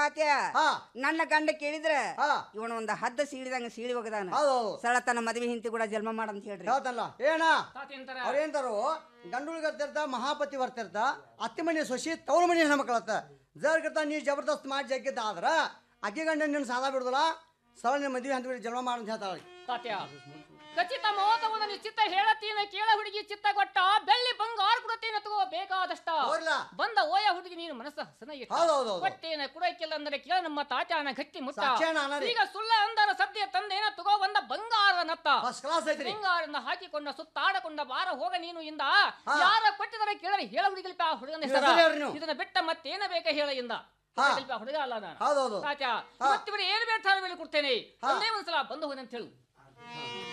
ತಾತ್ಯ ನನ್ನ ಗಂಡ ಕೇಳಿದ್ರೆ ಇವನ ಒಂದ್ ಹದ್ದ ಸೀಳಿದಂಗ ಸೀಳಿ ಹೋಗದಾನ ಸಳತನ ಮದ್ವೆ ಹಿಂತಿ ಕೂಡ ಜನ್ಮ ಮಾಡಂತ ಹೇಳ್ರಿ ಏನ ಅವ್ರೇಂತಾರು ಗಂಡುಳಿಗೆ ಇರ್ತಿರ್ತ ಮಹಾಪತಿ ಬರ್ತಿರ್ತ ಅತ್ತಿ ಮನೆ ಸೊಸಿ ತವ್ರ ಮನೆ ಹೆಣ್ಮಕ್ಳತ್ತ ಜರ್ಗರ್ತ ನೀ ಜಬರ್ದಸ್ತ್ ಮಾಡಿ ಜಗ್ಗಿದ್ದ ಆದ್ರ ಅಕ್ಕಿ ಗಂಡ ನಿನ್ನ ಸಾಲ ಬಿಡುದಿಲ್ಲ ಸರಳ ನಿನ್ನ ಮದ್ವೆ ಅಂತ ಜನ್ಮ ಮಾಡಂತ ಹೇಳ್ತಾಳೆ ತಾತ್ಯ ಖಚಿತ ಮಹೋತ್ಸವದ ನಿಶ್ಚಿತ ಹೇಳತ್ತೀನ ಕೇಳ ಹುಡುಗಿ ಚಿತ್ತ ಕೊಟ್ಟ ಬೆಳ್ಳಿ ಬಂಗಾರ ಕೊಡುತ್ತೇನೆ ತಗೋ ಬೇಕಾದಷ್ಟ ಬಂದ ಓಯ ಹುಡುಗಿ ನೀನು ಮನಸ್ಸ ಹಸನ ಕೊಟ್ಟೇನೆ ಕುಡಕ್ಕಿಲ್ಲ ಅಂದರೆ ಕೇಳ ನಮ್ಮ ತಾತ್ಯಾನ ಗಟ್ಟಿ ಮುಟ್ಟ ಈಗ ಸುಳ್ಳ ಅಂದರ ಸದ್ಯ ತಂದೇನ ತಗೋ ಬಂದ ಬಂಗಾರದ ನತ್ತ ಬಂಗಾರದಿಂದ ಹಾಕಿಕೊಂಡ ಸುತ್ತಾಡಕೊಂಡ ಬಾರ ಹೋಗ ನೀನು ಇಂದ ಯಾರ ಕೊಟ್ಟಿದರೆ ಕೇಳಲಿ ಹೇಳ ಹುಡುಗಿ ಹುಡುಗನ ಹೆಸರು ಇದನ್ನ ಬಿಟ್ಟ ಮತ್ತೇನ ಬೇಕ ಹೇಳ ಇಂದ ಹುಡುಗ ಅಲ್ಲ ನಾನು ತಾತ್ಯ ಮತ್ತೆ ಏನು ಬೇಕಾದ್ರೂ ಕೊಡ್ತೇನೆ ಒಂದೇ ಒಂದ್ಸಲ ಬಂದು ಹೋಗಿ ಅಂತ ಹೇಳು